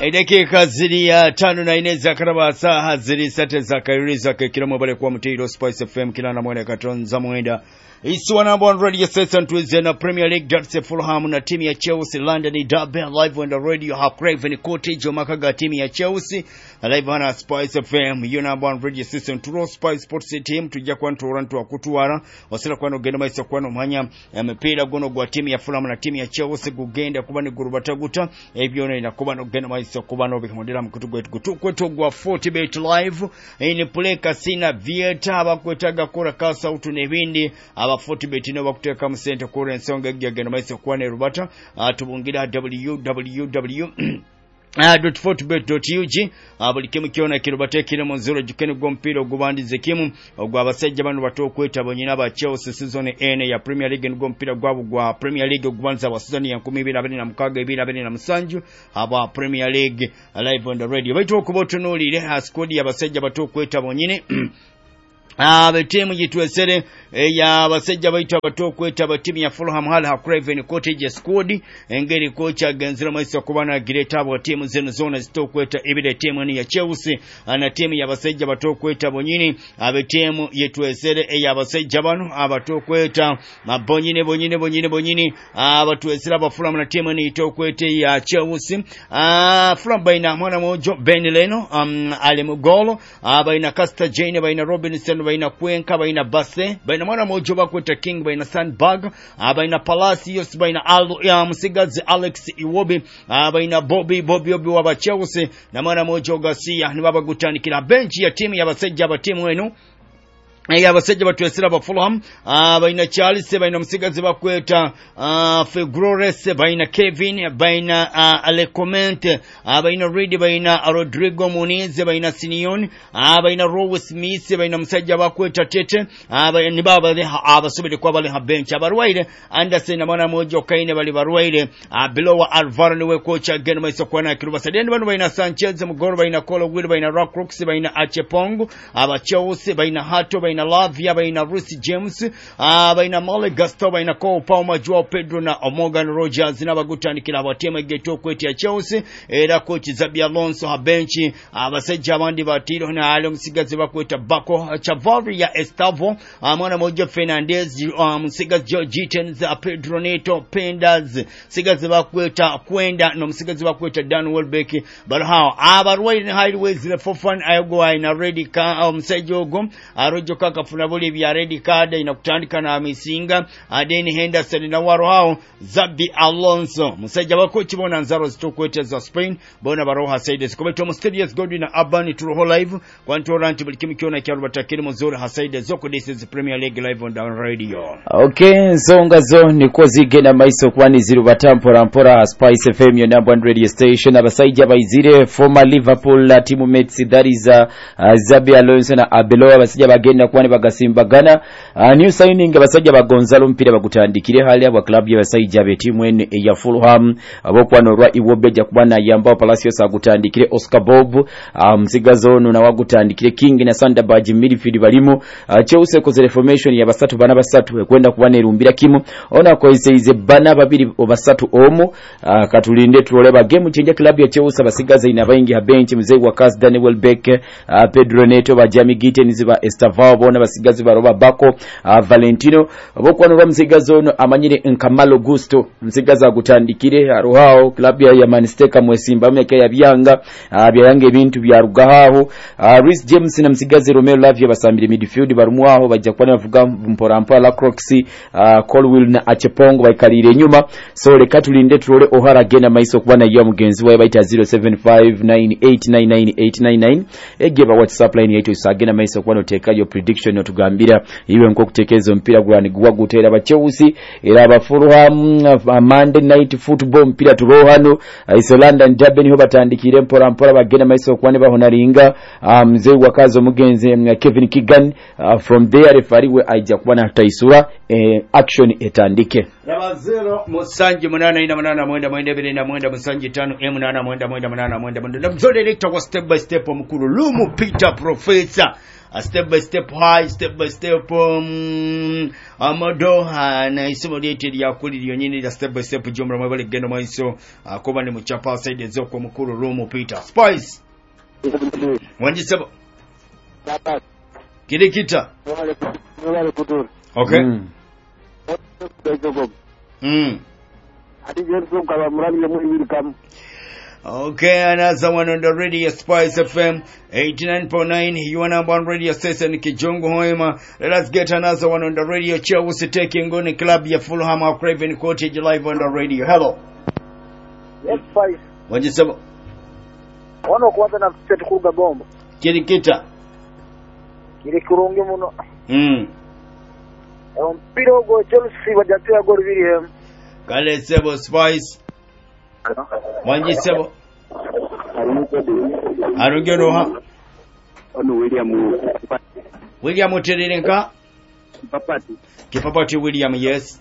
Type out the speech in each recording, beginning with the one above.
Dakika ziri ya 5 za karaba saa ziri sate za kairiza kekira mobile kwa mtiro Spice FM kila na mwene katonza mwenda. Isi wanambo on radio station tuweze na Premier League Dartse Fulham na timu ya Chelsea London Derby live on the radio Craven Cottage makaga timu ya Chelsea live on Spice FM yonambo on radio station turo Spice Sports team tujja kwa Toronto akutuwara wasira kwa no genda maisa kwa no mwanya mpira gono gwa timu ya Fulham na timu ya Chelsea gugenda kuba ni gurubataguta ebyo na kuba no genda maisa kuba no bikamodera mkutugo kwetu gwa 40 bet live ini pleka sina vieta abakwetaga kora kasa utu nebindi aba 40 bet no bakuteka mu center currency onga gagenda maisa kwa ne rubata tubungira www .fortbet.ug abulike kiona kirubate kire monzuro jukene gompiro gubandize kimu ogwa abasajja bano batokweta bonyina ba Chelsea season ene ya Premier League ngompira gwabo gwa Premier League gubanza wa season ya 2026 aba Premier League live on the radio baito kubotunulire ha squad ya abasajja batokweta bonyine timu yitwesere ya basajja baitwa batokweta batimu ya Fulham hala Craven Cottage squad engeri kocha genzira maisa kubana gireta abo timu zeno zona zitokweta ibide timu ni ya Chelsea ana timu ya basajja batokweta bonyini abetimu yitwesere ya basajja bano abatokweta bonyini abatwesera ba Fulham na timu ni itokwete ya Chelsea Fulham baina mwana mojo Ben Leno Ali Mugolo baina Caster Jane baina Robinson baina Kwenka baina Basse baina mwana mojo bakweta King baina Sandberg baina Palacios baina Aldo ya Musigazi Alex Iwobi baina Bobby wa Chelsea na mwana mojo Garcia ni baba gutanikira bench ya timu ya basajja ba timu wenu ya basajja batwesera ba Fulham baina Charles baina Musigazi bakweta Fegures baina Kevin baina Alecomente baina Reed baina Rodrigo Muniz baina Simeone baina Rowe Smith baina musajja bakweta Tete ni baba abasubire kwa bale ha bench abarwaire Anderson na mwana mojo kaine bali barwaire below Alvaro niwe kocha gena maiso kwa na kiruba sadeni bano baina Sanchez Mugoro baina Colwill baina Rockbrooks baina Achepong Chelsea baina Hato baina Lavia baina Rusi James baina Mole Gasto baina Cole Palmer Joao Pedro na Morgan Rogers na bagutanikira abatema geto kweti ya Chelsea era coach Zabi Alonso ha benchi abasajja abandi batiro na Alonsigazi bakweta Bako Chavalri ya Estavo mwana moja Fernandez Musigazi George Tenza Pedro Neto Penders Sigazi bakweta kwenda no Musigazi bakweta Dan Welbeck barahao abarwaire ni highways le Fofan ayogo ina ready ka msejogo arojo kafuna boli bya red card inakutandika na Misinga Adeni Henderson na waro hao Zabi Alonso musajja bako kibona nzaro zitokwete za Spain bona baroha Saides kubeto Studios Godwin na Urban Turoho live kwa Toronto bulikimi kiona kya rubatakiri muzuri hasaide zoko this is Premier League live on down radio. Okay zonga zo ni kozige na maiso kwani zirubatampora Spice FM your number 1 radio station abasajja bayizire former Liverpool team mates that is Zabi Alonso na Abelo abasajja bagenda kwani bagasimbagana new signing abasajja bagonzalo mpira bagutandikire hali aba club y'abasajja be timu ene ya Fulham abokwana rwa Iwobeja kubana yamba Palacios agutandikire Oscar Bob msigazono na wagutandikire King na Sandberg midfield balimo Chelsea koze reformation ya basatu bana basatu kwenda kubana irumbira kimu ona ko iseize bana babiri obasatu omu katulinde tuloleba game change club ya Chelsea basigaza ina baingi ha bench mzee wa Cas Daniel Welbeck Pedro Neto ba Jamie Gitten ziba Estevao bona basigazi baroba Bako Valentino bokwana rwa msigazono amanyire Nkamalo Gusto msigaza gutandikire aruhao club ya Manchester mwesimba meke ya byanga byange bintu bya rugahaho Reece James na msigazi Romeo Lavia basambire midfield barumuaho bajja kwana bavuga mporampa la Croxy Colwill na Achepong bayikalire nyuma so reka tulinde turole ohara gena maiso kubana ya mugenzi wa baita 0759899899 egeba WhatsApp line yetu isagena maiso kubana otekayo prediction otugambira iwe nko kutekezo mpira gwani gwagutera ba Chelsea era ba Fulham Monday night football mpira turohano Isolanda Derby niho batandikire mpora bagena maiso kwane bahonaringa mzee wakazo mugenzi Kevin Keegan from there referee we aija kubana taisura action etandike Yaba 0 musanji munana ina munana mwenda mwenda bile na mwenda musanji 5 M munana mwenda munana mwenda mwenda mzole lecture kwa step by step omukuru Lumu Peter Professor a step by step high step by step amadoha na isomo lyetu lyakuli lyonyine lya step by step jomra mwebale gendo maiso akoba ni muchapa side zoko omukuru Lumu Peter Spice wanjisebo Kirikita okay Okay, another one on the radio, Spice FM 89.9. You are number one radio station Kijongo Hoima. Let us get another one on the radio. Chelsea taking on the club ya Fulham of Craven Cottage live on the radio. Hello. Yes, Spice. What you say? Wano kwanza na kutetu kuga bomba. Kirikita. Kirikurungi muno. Mpira go Chelsea wajatia goli vile. Kale sebo Spice. Wanji sebo. Arugero ha. Ono William Oterenka. Kipapati William, yes.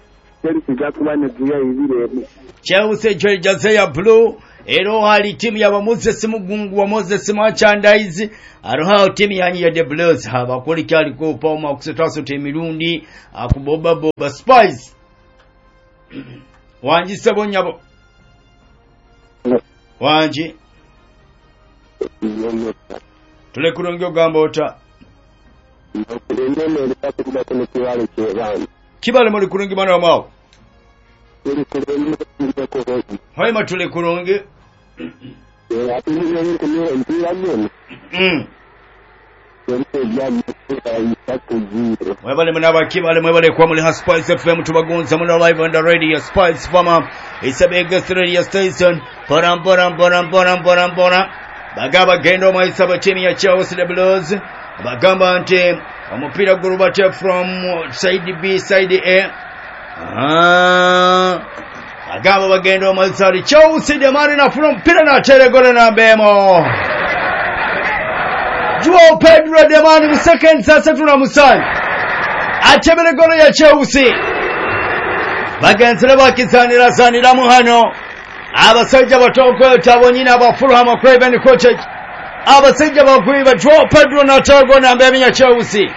Chelsea Jazaya Blue. Ero hali timu ya Moses Mugungu wa Moses Merchandise aroha timu yanyi ya The Blues haba kuli kyali ko poma okusetaso temirundi akuboba boba Spice wanji sebo nyabo wanji tule kurongyo gamba ota kibale muri kurungi bana wa mao Hoima tule kurungi Mwebale mnaba kibale mwebale kwa muli Spice FM tubagunza muna live on the radio Spice Farmer it's a biggest radio station Poram Bagaba gendo maisaba timu ya Chelsea the Blues bagamba ante omupira gurubate from side B side A Agaba bagendo maisari Chelsea the Marina from Pirana Teregole na Bemo Joao Pedro de Mani second sasa tuna musani Achebele golo ya Chelsea Bagansele bakisanira sanira muhano abasajja batoko tabonyina aba Fulham Craven Cottage abasajja bagwiba Joao Pedro na Togo na Bemo ya Chelsea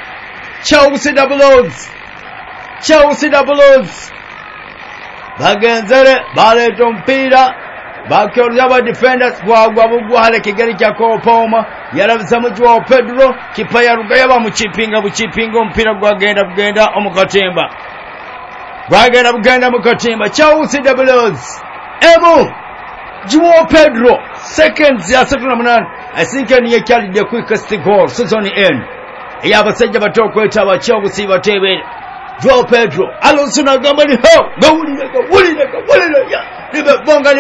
the Blues Bagansele bale tompira Bakiorya ba defenders gwagwa bugwa hale kigeri kya kopoma yarabisamu Joao Pedro kipa ya rugaya ba muchipinga mpira gwagenda omukatimba mukatimba Chelsea the Blues Emo Joao Pedro seconds ya 78 I think ni yakali the quickest goal season end yabasajja batoko etaba Chelsea batebere Joao Pedro Alonso na gamba ni ho gawulira ya nibe bonga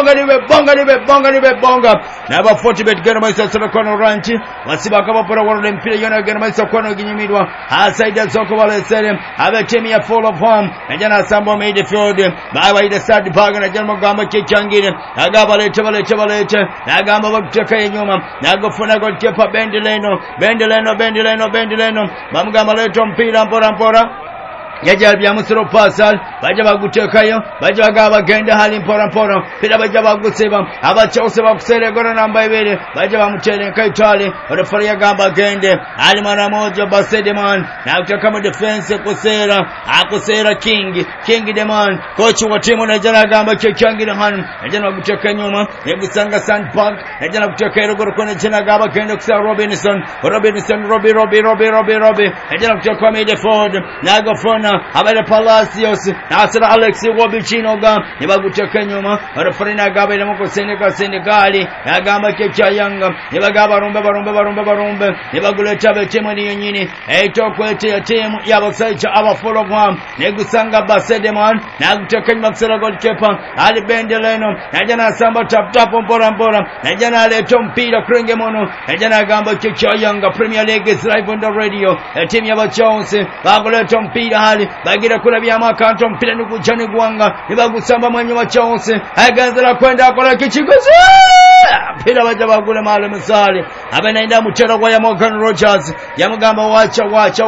na aba 40 bet gana maisa sana kono ranchi wasiba kama pora wala mpira yona gana maisa kono ginyimidwa hasaida zoko wala sere abe timu ya Full of Home na jana sambo midfield baba ida sad baga na jana magamba kicangire agaba lete na gamba bakuteka yenyuma na gofuna goalkeeper Bendeleno bamugamba lete mpira mpora Yaja bya musoro pasal baje bagutekayo baje bagaba genda hali mpora pira baje baguseba abachose bakusere gora namba 2 baje bamutere kaitale referee yagamba gende ali mara moja Basedeman na kutoka mu defense akosera King Deman coach wa timu na jana gamba kyangira hanu na jana baguteka nyuma negusanga Sandpark na jana kuteka rogoro kone jana gamba gende kusa Robinson Robbie na jana kutoka midfield na gofona abale Palacios nasira Alex Wobicino ga nibaguteka nyuma referee agaba ile mko Senegal agamba kecha Yanga nibagaba barumbe nibaguleta betemo ni yenyini etokwete ya timu yabasaija aba Full of Home negusanga Basedeman naguteka nyuma kusera goalkeeper Ali Bendeleno najana samba tap mpora najana leto mpira krenge mono najana agamba kecha Yanga Premier League is live on the radio timu ya Chelsea baguleta mpira hali bagira kulabya amakanto mpira nukujani gwanga nibagusamba mwenye wa Chelsea aganzala kwenda akola kichigozi pira baja bagule male musali abenaenda mutera kwa ya Morgan Rogers yamugamba wacha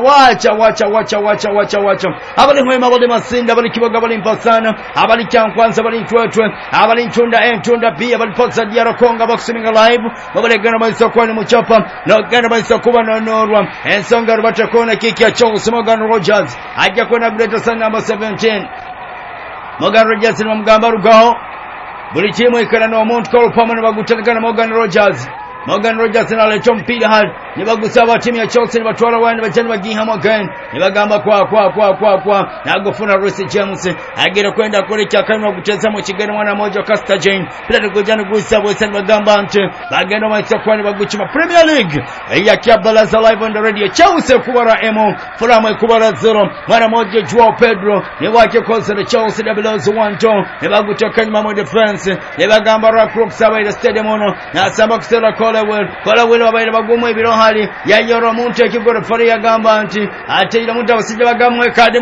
abali mwema bali masinda bali kiboga bali mpasana abali kyankwanza bali twetwe abali ntunda B abali poza diara konga boxing live babale gana maisa kwa ni muchapa no gana maisa kuba no norwa ensonga rubata kona kiki ya Chelsea Morgan Rogers ajja kwenda greater sun number 17 Morgan Rogers ni mugamba rugaho buli timu ikana no Mount Call pamwe bagutagana Morgan Rogers na lecho mpira hali nibagusaba timu ya Chelsea nibatwala wandi bajani bagiha Morgan nibagamba kwa nagofuna Reece James agera kwenda kule cyakana guteza mu kigano mwana moja Caster Jane pila kujana gusaba wese nibagamba ante bagenda maitsa kwani baguchima Premier League ya Kiabalaza live on the radio Chelsea kubara emo Fulham kubara 0 mwana moja Joao Pedro ni wake kosa the Chelsea Devils 1-2 nibagutoka nyuma mu defense nibagamba Rock Sabai Stadium ono na samba kusela kola wele wabaire bagumu ebiro hali ya yoro muntu ekigoro fari ya gamba anti ate ila muntu abasije bagamwe kade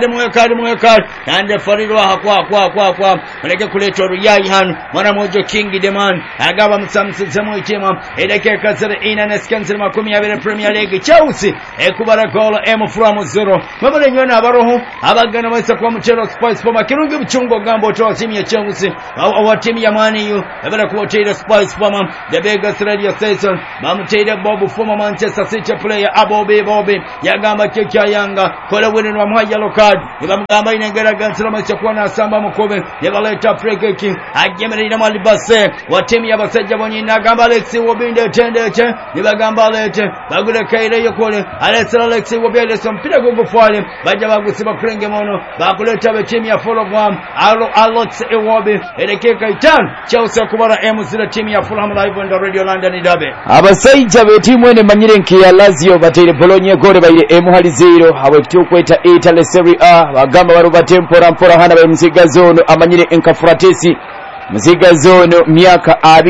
nande fari wa kwa muleke kuleto ruyayi hanu mwana mojo King Deman agaba msamsizemo itima edeke kasere ina neskensi makumi ya Premier League Chelsea ekubara goal emu from 0 mabale nyona abaroho abagana baisa kwa mchero Spice Poma kirungi mchungo gambo to timu ya Chelsea au timu ya Man U abala kuotera Spice Poma the Vegas radio station bamutera Bob former Manchester City player Bobby yagamba kekya Yanga kola wene wa mwa yellow card ibamugamba inengera gansira macha kwa na samba mukobe yabaleta free kick agemerera malibase wa timu ya basajja bonyina gamba Alex Wobinde tendeche nibagamba lete bagule kaire yokole Alex Wobinde sompira gugufwale baja bagusiba kurenge mono bakuleta be timu ya Fulham Alex Iwobi elekeka itan Chelsea kubara M0 timu ya Fulham live on the radio London Derby abasaija be timu ene manyire nkiya Lazio batere Bologna gore bayire emuhali 0 hawekityo kweta Italy Serie A bagamba baruba tempora hana ba mziga zono amanyire enkafratesi mziga zono miaka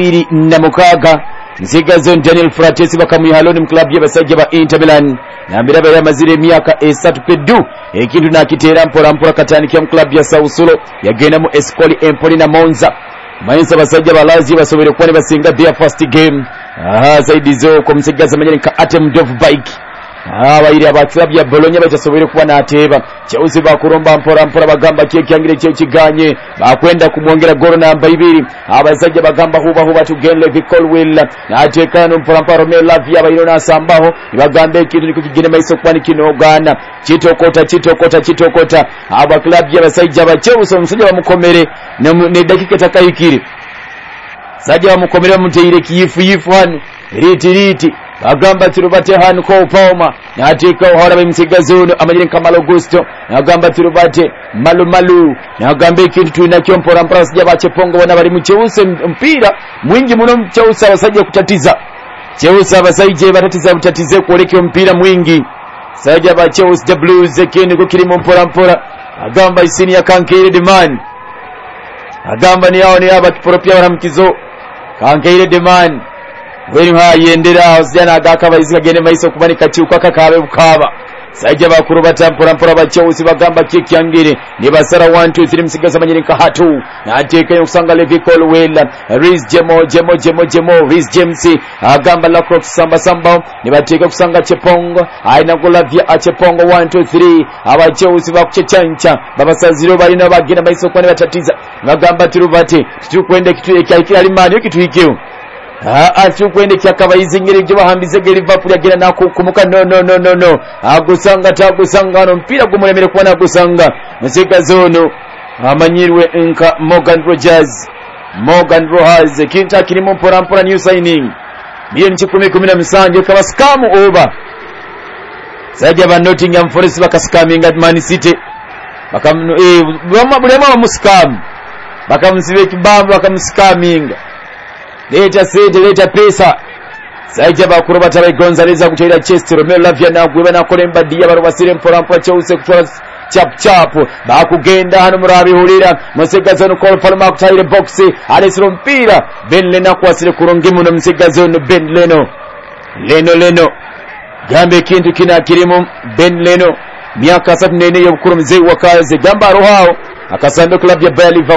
26 mziga zono Daniel Fratesi bakamuyihaloni mu club y'abasajja ba Inter Milan nambira ya mazire miaka 3 pedu ekintu nakitera mpora katanikia mu club ya Sassuolo yagenda mu Escoli Empoli na Monza Mayinsa basajja ba Lazio basobere kuba ne basinga their first game zaidi zo ko msigaza manyire nka Artem Dovbyk abayiri abaclub ya Bologna bajasobere kuba nateba Chelsea bakuromba mpora bagamba kyekyangira kyekiganye bakwenda kumwongera goro namba 2 abasajja bagamba huba tugenle Vicolwell na atekano mpora Romeo Lavia abayiro nasambaho bagambe ikintu nikugigene maiso kwani kinogana chitokota aba club ya basajja ba Chelsea omusajja bamukomere ne dakika takayikire sajja bamukomere bamuteire kiyifu hano riti agamba turubate hanu ko Pauma na atika uhora bimsigazono amajire Kamalo Gusto na agamba turubate malu na agamba ikintu tunakyo mpora sija bachepongo bona bari mu Chelsea mpira mwingi muno Chelsea abasajja kutatiza Chelsea abasajja batatize kuoleke mpira mwingi sajja ba Chelsea the Blues kindi kukirimo mpora agamba isini ya Kankere Demand agamba ni hao ni aba kiporopia wana mkizo Kankere Demand wenu yendera osjana agakabayizi kagene maiso kubanika cyuko kakabe bukaba sajja bakuruba mpora ba Chelsea bagamba kikyangire ni basara 1 2 3 msigaza manyirinka hatu na ateka yokusanga Levi Colwell Reece Jemo Reece James agamba la cross samba ni bateka kusanga Chepongo aina Golavia Chepongo 1 2 3 aba Chelsea bakucechancha babasaziro bali na bagina maiso kwani batatiza bagamba turubate tukwende kitu ekya alimani kitu achukwende kyakabayizi ngire byo bahambize Liverpool yagera nako kumuka no agusanga no mpira gumuremere kubona agusanga musika zono amanyirwe nka Morgan Rogers kinta kirimo mpora new signing milioni 10 kabaskamu over sajja ba Nottingham Forest bakaskaminga Man City bulema bamuskamu bakamsibe kibambo bakamskaminga leta pesa sajja bakuru batabe Gonzalez kuchaira chest Romeo Lavia na gweba na kolemba dia baro basire mpora Chelsea kutwala chap bakugenda hano murabi hulira musigazano call Palma kutaire box alesiro mpira Ben Leno kwasire kurongimu no musigazano Ben Leno gambe kintu kina kirimo Ben Leno miaka 74 yobukuru mzee wakaze gamba rohao akasando club ya Bayer